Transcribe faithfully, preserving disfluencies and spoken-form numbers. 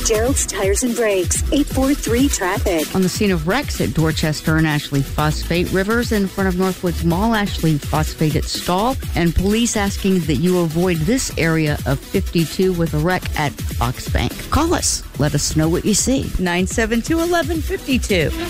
Gerald's Tires and Brakes, eight four three traffic. On the scene of wrecks at Dorchester and Ashley Phosphate, Rivers in front of Northwoods Mall, Ashley Phosphate at Stall, and police asking that you avoid this area of fifty-two with a wreck at Fox Bank. Call us. Let us know what you see. nine seven two, one one five two.